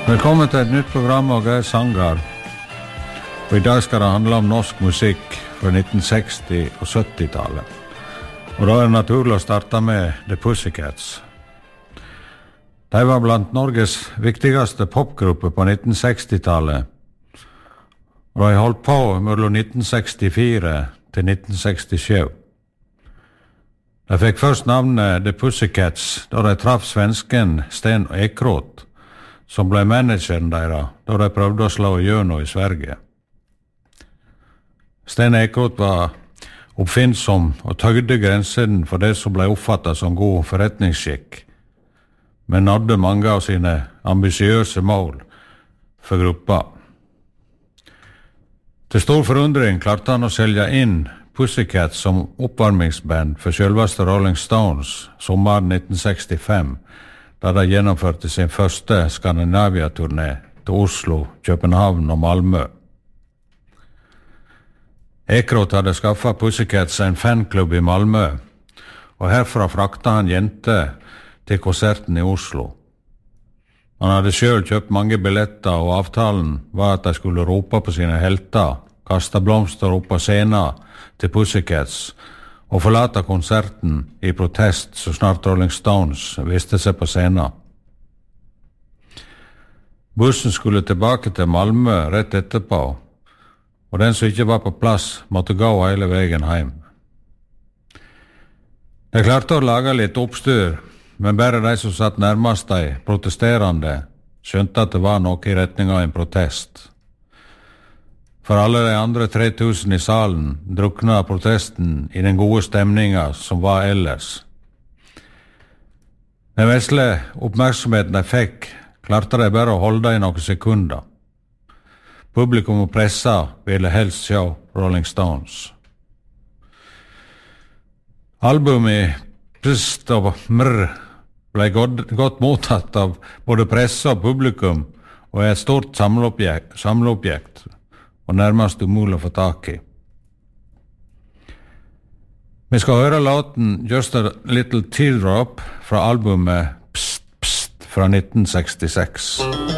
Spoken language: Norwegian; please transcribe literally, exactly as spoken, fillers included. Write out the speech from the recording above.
Velkommen til et nytt program av Geir Sangar. Og i dag skal det handle om norsk musikk fra nitten seksti- og sytti-tallet. Og da er det naturlig å starte med The Pussycats. De var blant Norges viktigste popgrupper på nitten seksti-tallet. Og de holdt på mellom nitten sekstifire til nitten sekstisju. De fikk først navnet The Pussycats da de traff svensken Sten Ekroth, som ble manageren deres da de prøvde å slå igjennom i Sverige. Sten Ekroth var oppfinnsom og tøyde grensen for det som ble oppfattet som god forretningsskikk, men nådde mange av sine ambisiøse mål for gruppa. Til stor forundring klarte han å selge inn Pussycats som oppvarmingsband for selveste Rolling Stones sommeren nitten sekstifem, da de gjennomførte sin første Skandinavia-turné til Oslo, København og Malmö. Ekroth hadde skaffet Pussycats en fanklubb i Malmö, og herfra frakta han jenter til konserten i Oslo. Han hadde selv kjøpt mange billetter, og avtalen var at de skulle rope på sine helter, kaste blomster opp på scenen til Pussycats, og forlate konserten i protest så snart Rolling Stones viste seg på scenen. Bussen skulle tilbake til Malmö rett etterpå, og den som ikke var på plass måtte gå hele veien hjem. De klarte å lage litt oppstyr, men bare de som satt nærmest de protesterende skjønte at det var noe i retning av en protest. For alle de andre tre tusen i salen drukna protesten i den gode stemninga som var ellers. Den vesle oppmerksomheten de fikk, klarte de bare å holde i noen sekunder. Publikum og pressa ville helst se Rolling Stones. Albumet Pst og Mrr ble godt, godt mottatt av både presse og publikum, og er et stort samleobjekt, samleobjekt og nærmest umulig å få tak i. Vi skal høre låten Just a Little Teardrop fra albumet Pst Pst fra nitten sekstiseks.